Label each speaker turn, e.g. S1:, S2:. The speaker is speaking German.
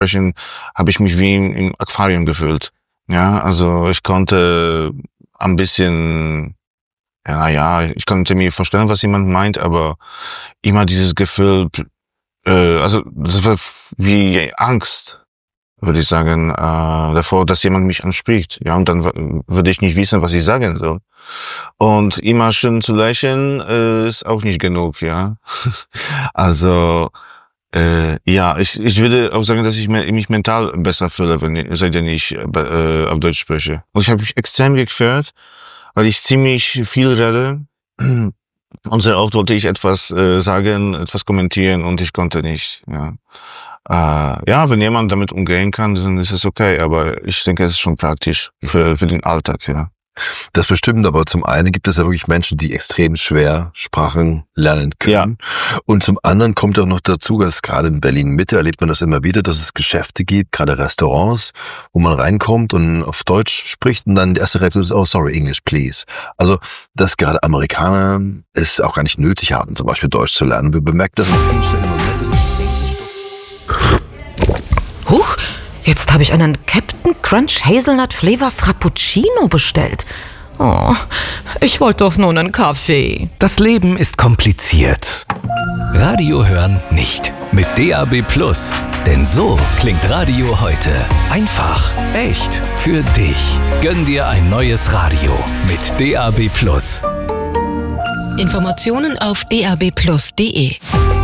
S1: sprechen, habe ich mich wie im Aquarium gefühlt. Ja, also ich konnte ein bisschen, ich konnte mir vorstellen, was jemand meint, aber immer dieses Gefühl, also das war wie Angst, würde ich sagen, davor, dass jemand mich anspricht. Ja, und dann würde ich nicht wissen, was ich sagen soll. Und immer schön zu lächeln ist auch nicht genug, ja. Also ich würde auch sagen, dass ich mich mental besser fühle, seitdem ich auf Deutsch spreche. Und ich habe mich extrem gefreut, weil ich ziemlich viel rede. Und sehr oft wollte ich etwas sagen, etwas kommentieren und ich konnte nicht. Ja, wenn jemand damit umgehen kann, dann ist es okay. Aber ich denke, es ist schon praktisch für den Alltag, ja.
S2: Das bestimmt, aber zum einen gibt es ja wirklich Menschen, die extrem schwer Sprachen lernen können. Ja. Und zum anderen kommt auch noch dazu, dass gerade in Berlin-Mitte erlebt man das immer wieder, dass es Geschäfte gibt, gerade Restaurants, wo man reinkommt und auf Deutsch spricht und dann die erste Reaktion ist, oh sorry, English please. Also, dass gerade Amerikaner es auch gar nicht nötig haben, zum Beispiel Deutsch zu lernen. Wir bemerken das an vielen Stellen im Moment.
S3: Huch! Jetzt habe ich einen Captain Crunch Hazelnut Flavor Frappuccino bestellt. Oh, ich wollte doch nur einen Kaffee.
S4: Das Leben ist kompliziert. Radio hören nicht. Mit DAB+. Denn so klingt Radio heute. Einfach, echt, für dich. Gönn dir ein neues Radio mit DAB+.
S5: Informationen auf dabplus.de